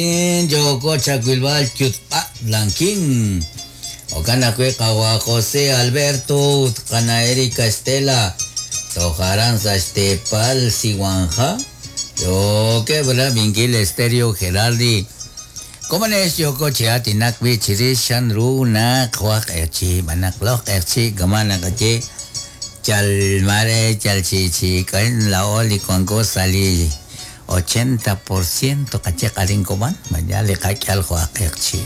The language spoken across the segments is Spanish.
Yoko Chacuilbal Chutpa Blanquín. Ocana Cueca José Alberto, Cana Erika Estela, Tojaranza Estepal Siwanja, yo que bra Vingil Estéreo Gerardi. ¿Cómo es Yoko Chiati Nakwi Chirishan Runa Kwak Erchi, Banaklok Erchi, Gamana Gachi, Chal Mare, Chal Chichi, Kain Laoli Congo Sali. 80% kache karingkoman majale kakyal ho akchi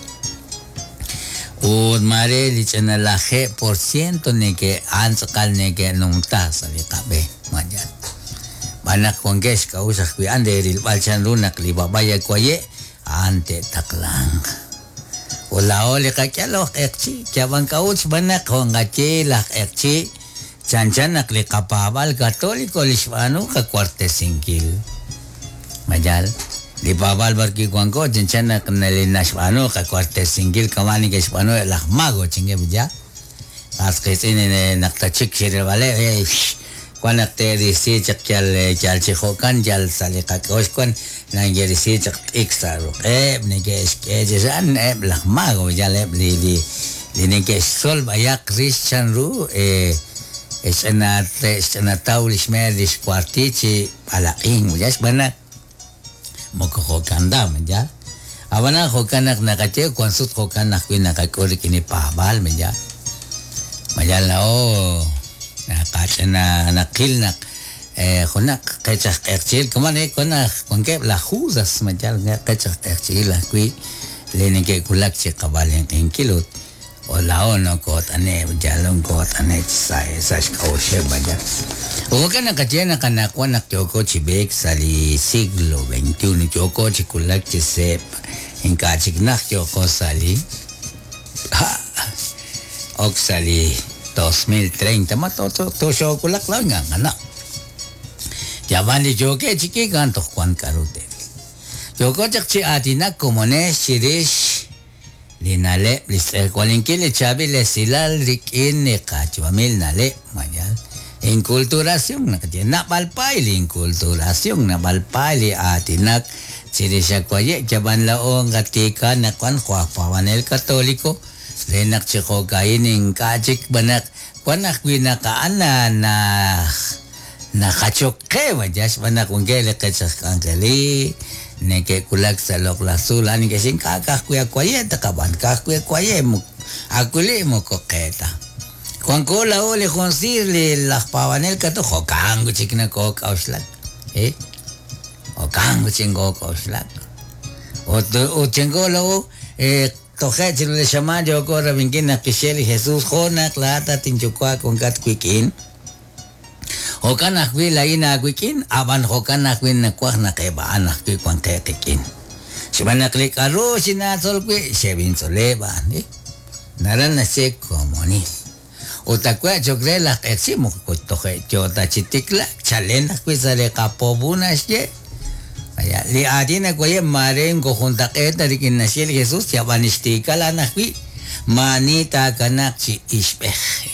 ud mare lichena laje por ciento neke anskal neke nungta sali kabe majal banak kongesh ka usah kwi anderil balchan runak li babaya koye ante taklang ulaole kakyal ho akchi chabang kauch banak hongache la akchi chanchanak li kapabal katoliko lishwanu ka cuarte singkil Majal di babal barki kuangko jencana kenali nasbano ka kuarte singgil kamani ke spano lah mago cingge bija as ke sini nakta cik sire wale kuanak te di si cak jal cikhokan jal sale ka kos kuan nange di si cak iksaru nege ke jesan lah mago jale li nege sol bayak Christian ru esena taulis medis kuartici ala ing jas banak moko hokanda menja abana hokanak nakache kwansut hokanak kuin nakakori kini pabal menja majal na nakache na nakil nak honak kachak erchil kamane konak konke la huzas majal nga kachak erchil kui lene ke kulak che kabalen en kilot o laono kot ane jalong kot ane sai kaushe majal Okan nakachena kana kwa nakyoko chibek sali siglo XXI choko chikulak chisep inka chiknak choko sali ok sali 2030 mato to shokulak lang nga na Yabani choke chiki kanto kwan karute choko chakchi atinak komone shirish linale lisel kwalinkile chabile silal rikin ne kachwamil nale mayal inkulturasyon na kaya napalpaili inkulturasyon napalpaili atinak sirisya kwaye jaban laong katika na kwan kwa pawanel katoliko lenak chiko kaining kachik banak kwanak winakaana na kachoke wajas banak ungele kachak angkeli neke kulak salok lasul ani kasing kakak kuya kwaye takaban kakak kwaye muk akuli mo koketa Juan Cola ole consirle las pavanel kato hokango chikna ko kauslak hokango chingo kauslak o chingo lo toje chilu le chama yo ko rabingina kisheli Jesus hona klata tinchukwa con gat quikin hokana kwi la ina quikin aban hokana kwi na kwa na keba ana kwi kwan quikin shibana klik aro sina sol kwi shebin soleba naran na se komonis Utakwa chokre la eximo kotoje chota chitikla chalena kuisale kapobunas ye aya li adina koye marengo junta eta dikin nasiel Jesus ya banistika la nakwi manita kanak si isbeh